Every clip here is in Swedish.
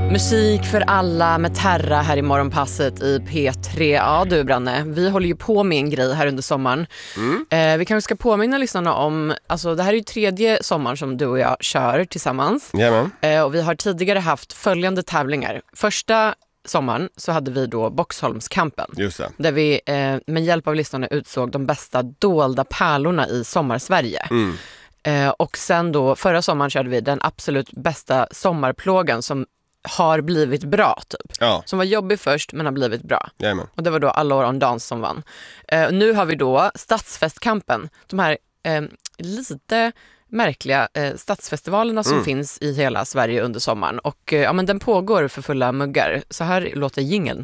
Musik för alla med Terra här i morgonpasset i P3. Ja du Branne, vi håller ju på med en grej här under sommaren. Vi kanske ska påminna lyssnarna om, alltså det här är ju 3:e sommaren som du och jag kör tillsammans. Och vi har tidigare haft följande tävlingar. Första sommaren så hade vi då Boxholmskampen. Just det. Där vi med hjälp av lyssnarna utsåg de bästa dolda pärlorna i sommarsverige. Och sen då förra sommaren körde vi den absolut bästa sommarplågan som har blivit bra typ. Ja. Som var jobbig först men har blivit bra. Jajamän. Och det var då Alla år on dans som vann. Nu har vi då Stadsfestkampen. De här lite märkliga stadsfestivalerna som finns i hela Sverige under sommaren. Och ja, men den pågår för fulla muggar. Så här låter jingeln.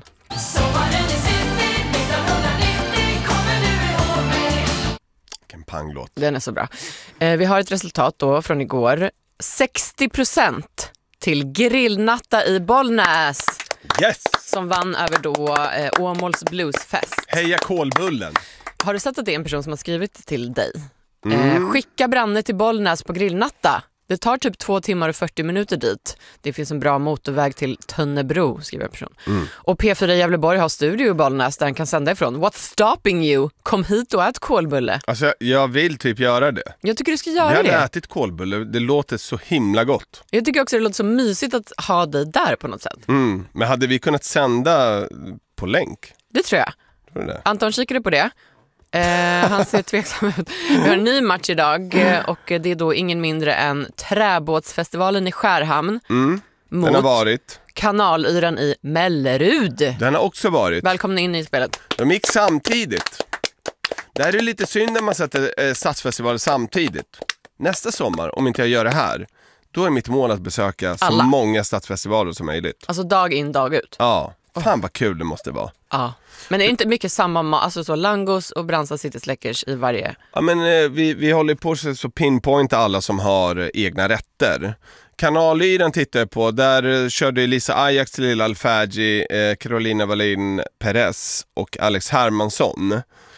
Panglåt. Den är så bra. Vi har ett resultat då från igår. 60% till Grillnatta i Bollnäs. Yes! Som vann över då Åmåls Bluesfest. Heja Kolbullen. Har du sett att det är en person som har skrivit till dig? Skicka Branne till Bollnäs på Grillnatta. Det tar typ 2 timmar och 40 minuter dit. Det finns en bra motorväg till Tönnebro, skriver en person. Och P4 Gävleborg har studio i Bollnäs där han kan sända ifrån. What's stopping you? Kom hit och ät kolbulle. Alltså jag vill typ göra det. Jag tycker du ska göra det. Jag har ätit kolbulle, det låter så himla gott. Jag tycker också det låter så mysigt att ha dig där på något sätt. Men hade vi kunnat sända på länk? Det tror jag. Tror du det? Anton kikade på det. Han ser tveksam ut. Vi har en ny match idag och det är då ingen mindre än Träbåtsfestivalen i Skärhamn mot Den har varit. Kanalyran i Mellerud. Den har också varit. Välkomna in i spelet. De gick samtidigt. Det här är lite synd när man sätter stadsfestivaler samtidigt. Nästa sommar, om inte jag gör det här, då är mitt mål att besöka så många stadsfestivaler som möjligt. Alltså dag in, dag ut. Ja, fan vad kul det måste vara. Ja. Men är det inte mycket samma alltså så Langos och Bransa City Släckers i varje? Ja, men vi håller på så pinpointa alla som har egna rätter. Kanalyran tittar jag på, där körde Lisa Ajax till Lilla Alfagi, Carolina Wallin Perez och Alex Hermansson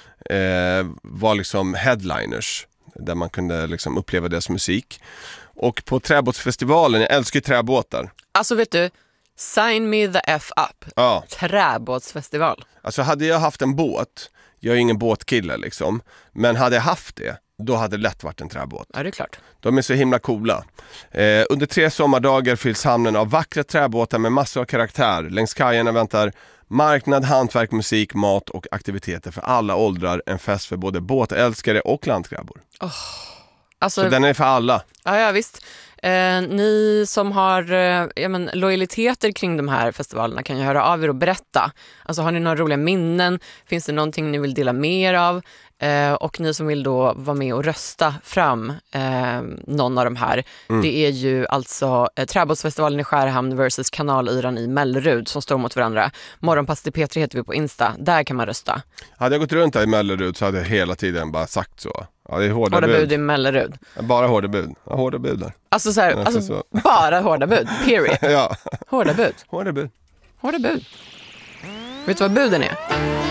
var liksom headliners där man kunde liksom uppleva deras musik. Och på Träbåtsfestivalen, jag älskar ju träbåtar. Alltså vet du, sign me the F up. Ja. Träbåtsfestival. Alltså hade jag haft en båt, jag är ingen båtkille liksom, men hade jag haft det, då hade det lätt varit en träbåt. Ja, det är klart. De är så himla coola. Under 3 sommardagar fylls hamnen av vackra träbåtar med massor av karaktär. Längs kajerna väntar marknad, hantverk, musik, mat och aktiviteter för alla åldrar. En fest för både båtälskare och landkrabbor. Alltså, så den är för alla. Ja, visst. Ni som har lojaliteter kring de här festivalerna kan ju höra av er och berätta. Alltså har ni några roliga minnen? Finns det någonting ni vill dela mer av? Och ni som vill då vara med och rösta fram någon av de här. Det är ju alltså Träbåtsfestivalen i Skärhamn versus Kanalyran i Mellerud som står mot varandra. Morgonpasset i P3 heter vi på Insta. Där kan man rösta. Hade jag gått runt här i Mellerud så hade jag hela tiden bara sagt så. Ja, det är hårda bud i Mellerud. Bara hårda bud. Ja, hårda bud där. Alltså så här, så. Bara hårda bud. Period. Ja. Hårda bud. Hårda bud. Hårda bud. Vet du vad buden är?